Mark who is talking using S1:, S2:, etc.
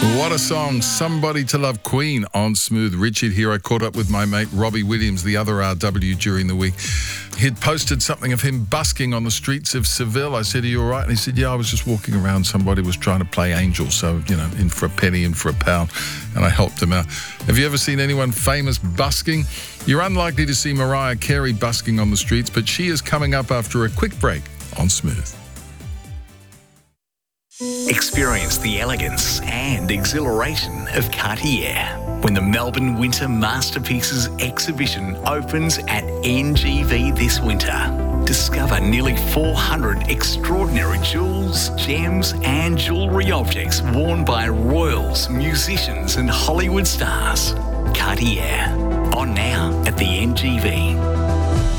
S1: What a song, Somebody to Love, Queen on Smooth. Richard here. I caught up with my mate Robbie Williams, the other RW, during the week. He'd posted something of him busking on the streets of Seville. I said, are you all right? And he said, yeah, I was just walking around. Somebody was trying to play Angel, so, in for a penny, in for a pound, and I helped him out. Have you ever seen anyone famous busking? You're unlikely to see Mariah Carey busking on the streets, but she is coming up after a quick break on Smooth.
S2: Experience the elegance and exhilaration of Cartier when the Melbourne Winter Masterpieces exhibition opens at NGV this winter. Discover nearly 400 extraordinary jewels, gems and jewellery objects worn by royals, musicians and Hollywood stars. Cartier, on now at the NGV.